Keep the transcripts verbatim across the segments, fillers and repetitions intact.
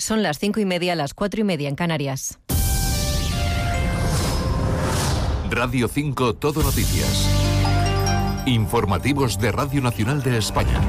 Son las cinco y media, las cuatro y media en Canarias. Radio cinco Todo Noticias. Informativos de Radio Nacional de España.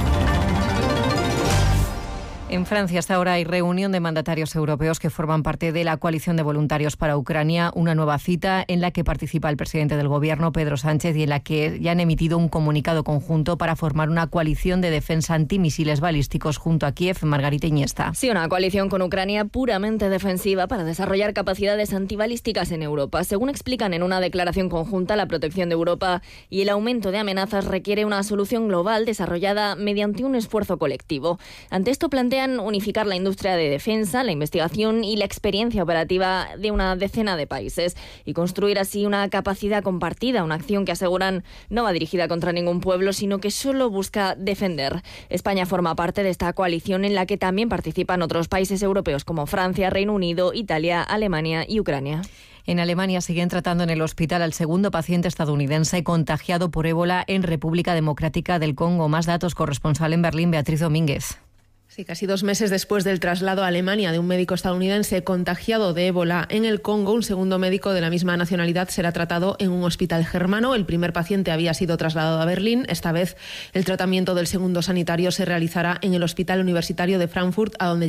En Francia hasta ahora hay reunión de mandatarios europeos que forman parte de la coalición de voluntarios para Ucrania, una nueva cita en la que participa el presidente del gobierno, Pedro Sánchez, y en la que ya han emitido un comunicado conjunto para formar una coalición de defensa antimisiles balísticos junto a Kiev. Margarita Iniesta. Sí, una coalición con Ucrania puramente defensiva para desarrollar capacidades antibalísticas en Europa. Según explican en una declaración conjunta, la protección de Europa y el aumento de amenazas requiere una solución global desarrollada mediante un esfuerzo colectivo. Ante esto plantean unificar la industria de defensa, la investigación y la experiencia operativa de una decena de países y construir así una capacidad compartida, una acción que aseguran no va dirigida contra ningún pueblo, sino que solo busca defender. España forma parte de esta coalición en la que también participan otros países europeos como Francia, Reino Unido, Italia, Alemania y Ucrania. En Alemania siguen tratando en el hospital al segundo paciente estadounidense contagiado por ébola en República Democrática del Congo. Más datos, corresponsal en Berlín, Beatriz Domínguez. Sí, casi dos meses después del traslado a Alemania de un médico estadounidense contagiado de ébola en el Congo, un segundo médico de la misma nacionalidad será tratado en un hospital germano. El primer paciente había sido trasladado a Berlín. Esta vez el tratamiento del segundo sanitario se realizará en el Hospital Universitario de Frankfurt, a donde